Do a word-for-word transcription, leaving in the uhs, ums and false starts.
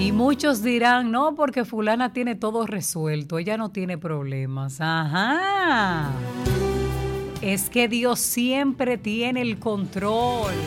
Y muchos dirán, no, porque fulana tiene todo resuelto, ella no tiene problemas. Ajá. Es que Dios siempre tiene el control.